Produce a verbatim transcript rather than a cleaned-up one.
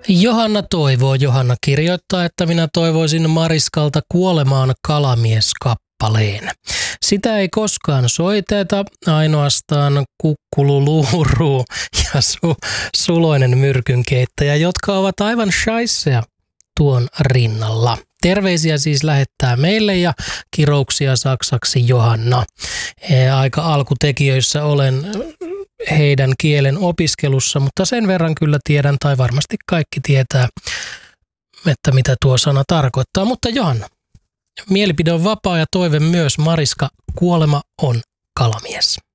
Johanna toivoo. Johanna kirjoittaa, että minä toivoisin Mariskalta Kuolemaan kalamies-kappaleen. Sitä ei koskaan soiteta, ainoastaan Kukkulu Luuru ja su- Suloinen myrkynkeittäjä, jotka ovat aivan shaisseja tuon rinnalla. Terveisiä siis lähettää meille ja kirouksia saksaksi Johanna. Aika alkutekijöissä olen heidän kielen opiskelussa, mutta sen verran kyllä tiedän, tai varmasti kaikki tietää, että mitä tuo sana tarkoittaa. Mutta Johanna, mielipide on vapaa ja toive myös. Mariska, kuolema on kalamies.